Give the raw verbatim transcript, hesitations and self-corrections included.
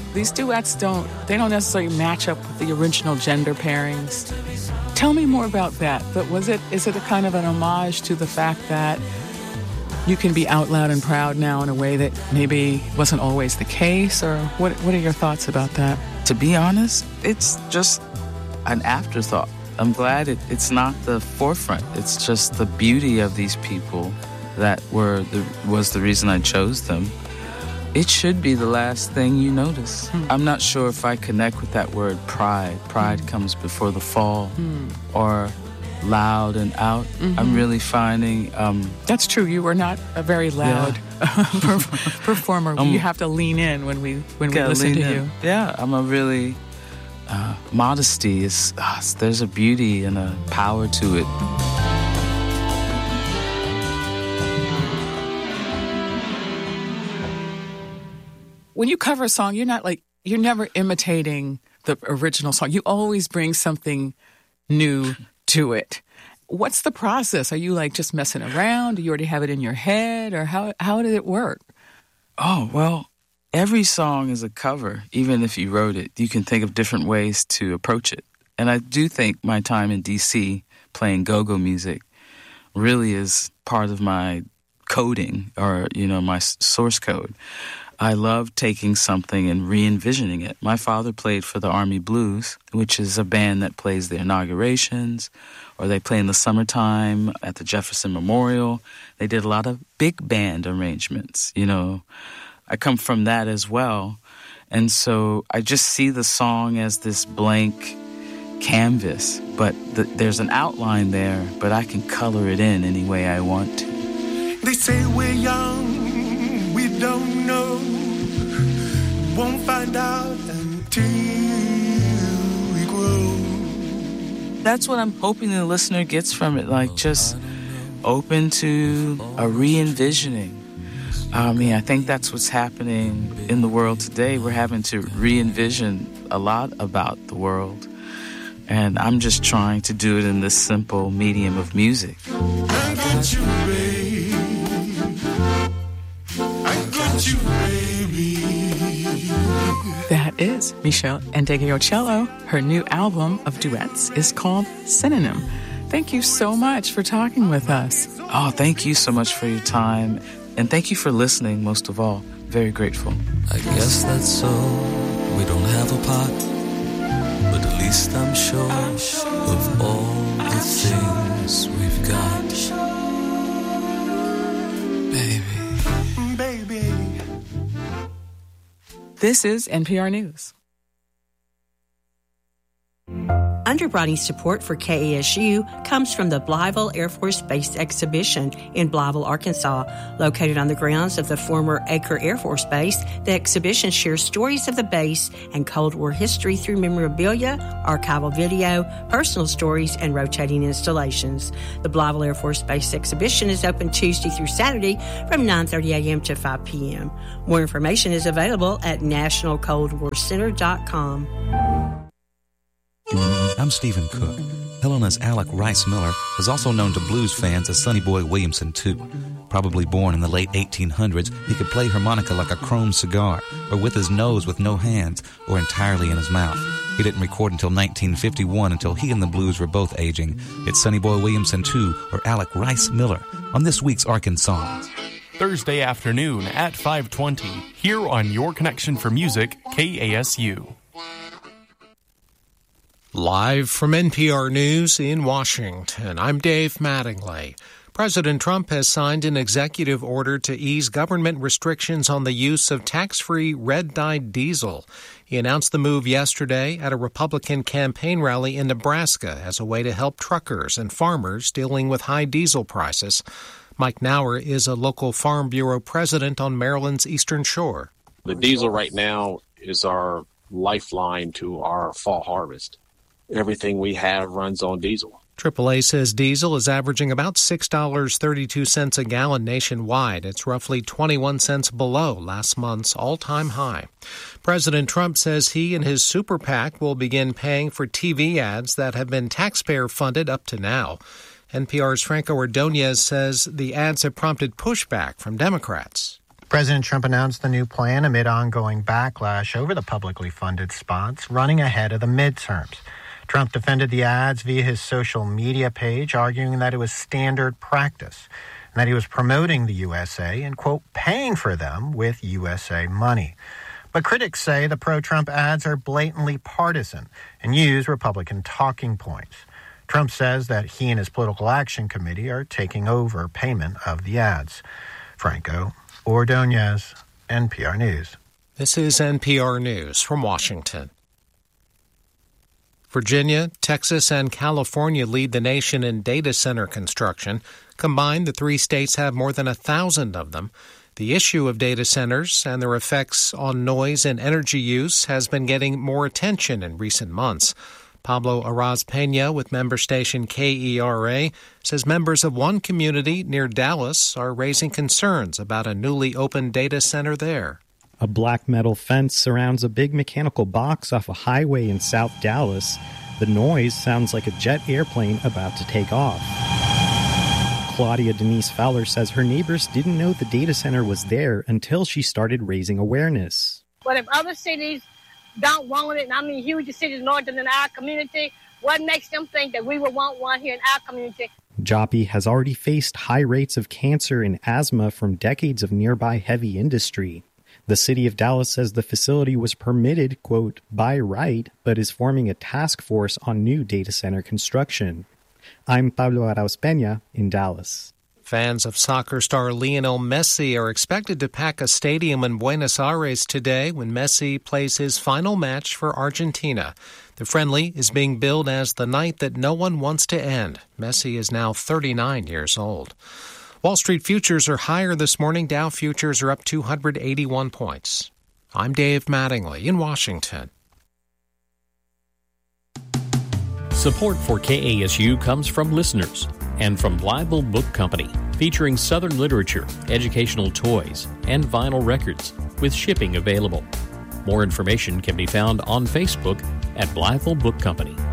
these duets don't, they don't necessarily match up with the original gender pairings. Tell me more about that. But was it, is it a kind of an homage to the fact that you can be out loud and proud now in a way that maybe wasn't always the case? Or what, what are your thoughts about that? To be honest, it's just an afterthought. I'm glad it, it's not the forefront. It's just the beauty of these people that were the, was the reason I chose them. It should be the last thing you notice. Hmm. I'm not sure if I connect with that word pride. Pride hmm. comes before the fall, hmm. or loud and out. Mm-hmm. I'm really finding... Um, That's true. You were not a very loud yeah. performer. Um, you have to lean in when we when we listen to in. you. Yeah, I'm a really... Uh, modesty is... Uh, there's a beauty and a power to it. When you cover a song, you're not like... You're never imitating the original song. You always bring something new to it. What's the process? Are you like just messing around? Do you already have it in your head? Or how how did it work? Oh, well, every song is a cover. Even if you wrote it, you can think of different ways to approach it. And I do think my time in D C playing go-go music really is part of my coding, or, you know, my source code. I love taking something and re-envisioning it. My father played for the Army Blues, which is a band that plays the inaugurations, or they play in the summertime at the Jefferson Memorial. They did a lot of big band arrangements, you know. I come from that as well. And so I just see the song as this blank canvas, but the, there's an outline there, but I can color it in any way I want to. They say we're young, we don't know, won't find out until we grow. That's what I'm hoping the listener gets from it, like just open to a re-envisioning. I mean, I think that's what's happening in the world today. We're having to re-envision a lot about the world. And I'm just trying to do it in this simple medium of music. I got you, babe. I got you, baby. That is Meshell Ndegeocello. Her new album of duets is called Synonym. Thank you so much for talking with us. Oh, thank you so much for your time. And thank you for listening, most of all. Very grateful. I guess that's so. We don't have a pot, but at least I'm sure of all the things we've got. Baby. Baby. This is N P R News. Underwriting support for K A S U comes from the Blytheville Air Force Base Exhibition in Blytheville, Arkansas. Located on the grounds of the former Acre Air Force Base, the exhibition shares stories of the base and Cold War history through memorabilia, archival video, personal stories, and rotating installations. The Blytheville Air Force Base Exhibition is open Tuesday through Saturday from nine thirty a.m. to five p.m. More information is available at national cold war center dot com. I'm Stephen Cook. Helena's Alec Rice Miller is also known to blues fans as Sonny Boy Williamson, too. Probably born in the late eighteen hundreds, he could play harmonica like a chrome cigar, or with his nose with no hands, or entirely in his mouth. He didn't record until nineteen fifty-one, until he and the blues were both aging. It's Sonny Boy Williamson, too, or Alec Rice Miller, on this week's Arkansas. Thursday afternoon at five twenty, here on Your Connection for Music, K A S U. Live from N P R News in Washington, I'm Dave Mattingly. President Trump has signed an executive order to ease government restrictions on the use of tax-free red-dyed diesel. He announced the move yesterday at a Republican campaign rally in Nebraska as a way to help truckers and farmers dealing with high diesel prices. Mike Nauer is a local Farm Bureau president on Maryland's Eastern Shore. The diesel right now is our lifeline to our fall harvest. Everything we have runs on diesel. triple A says diesel is averaging about six dollars and thirty-two cents a gallon nationwide. It's roughly twenty-one cents below last month's all-time high. President Trump says he and his super PAC will begin paying for T V ads that have been taxpayer-funded up to now. N P R's Franco Ordonez says the ads have prompted pushback from Democrats. President Trump announced the new plan amid ongoing backlash over the publicly funded spots running ahead of the midterms. Trump defended the ads via his social media page, arguing that it was standard practice and that he was promoting the U S A and, quote, paying for them with U S A money. But critics say the pro-Trump ads are blatantly partisan and use Republican talking points. Trump says that he and his political action committee are taking over payment of the ads. Franco Ordonez, N P R News. This is N P R News from Washington. Virginia, Texas, and California lead the nation in data center construction. Combined, the three states have more than a thousand of them. The issue of data centers and their effects on noise and energy use has been getting more attention in recent months. Pablo Araz-Pena with member station K E R A says members of one community near Dallas are raising concerns about a newly opened data center there. A black metal fence surrounds a big mechanical box off a highway in South Dallas. The noise sounds like a jet airplane about to take off. Claudia Denise Fowler says her neighbors didn't know the data center was there until she started raising awareness. But if other cities don't want it, and I mean huge cities larger than our community, what makes them think that we would want one here in our community? Joppy has already faced high rates of cancer and asthma from decades of nearby heavy industry. The city of Dallas says the facility was permitted, quote, by right, but is forming a task force on new data center construction. I'm Pablo Araz-Pena in Dallas. Fans of soccer star Lionel Messi are expected to pack a stadium in Buenos Aires today when Messi plays his final match for Argentina. The friendly is being billed as the night that no one wants to end. Messi is now thirty-nine years old. Wall Street futures are higher this morning. Dow futures are up two hundred eighty-one points. I'm Dave Mattingly in Washington. Support for K A S U comes from listeners and from Bible Book Company, featuring Southern literature, educational toys, and vinyl records, with shipping available. More information can be found on Facebook at Bible Book Company.